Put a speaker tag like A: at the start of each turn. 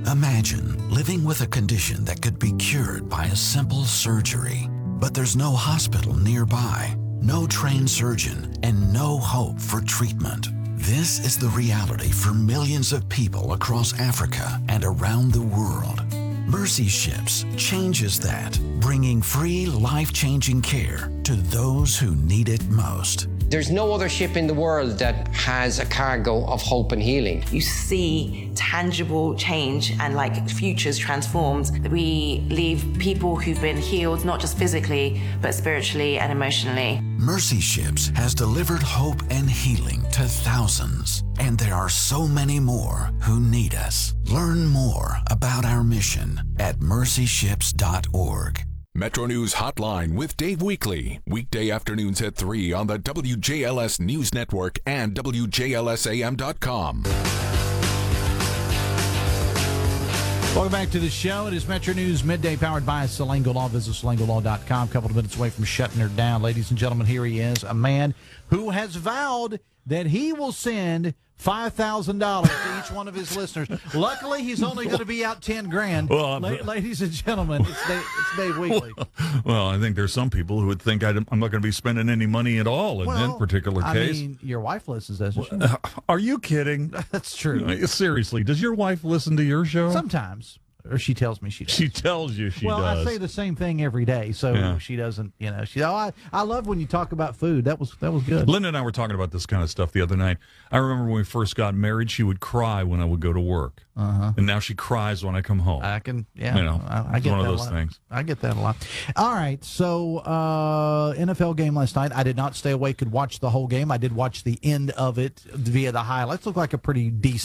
A: Imagine living with a condition that could be cured by a simple surgery, but there's no hospital nearby, no trained surgeon, and no hope for treatment. This is the reality for millions of people across Africa and around the world. Mercy Ships changes that, bringing free, life-changing care to those who need it most.
B: There's no other ship in the world that has a cargo of hope and healing.
C: You see tangible change and futures transformed. We leave people who've been healed, not just physically, but spiritually and emotionally.
A: Mercy Ships has delivered hope and healing to thousands, and there are so many more who need us. Learn more about our mission at mercyships.org.
D: Metro News Hotline with Dave Weekly. Weekday afternoons at 3 on the WJLS News Network and WJLSAM.com.
E: Welcome back to the show. It is Metro News Midday, powered by Salango Law. Visit salangolaw.com. A couple of minutes away from shutting her down. Ladies and gentlemen, here he is, a man who has vowed that he will send $5,000 to each one of his listeners. Luckily, he's only going to be out $10,000.
F: Well,
E: ladies and gentlemen, it's Dave Weekly.
F: Well, I think there's some people who would think I'm not going to be spending any money at all in that particular case.
E: I mean, your wife listens, doesn't she?
F: Are you kidding?
E: That's true.
F: Seriously, does your wife listen to your show?
E: Sometimes. Or she tells me she does.
F: She tells you she does.
E: Well, I say the same thing every day, so she doesn't, I love when you talk about food. That was good.
F: Linda and I were talking about this kind of stuff the other night. I remember when we first got married, she would cry when I would go to work. And now she cries when I come home.
E: I can,
F: I get one of those things.
E: I get that a lot. All right, so NFL game last night. I did not stay awake and watch the whole game. I did watch the end of it via the highlights. Looked like a pretty decent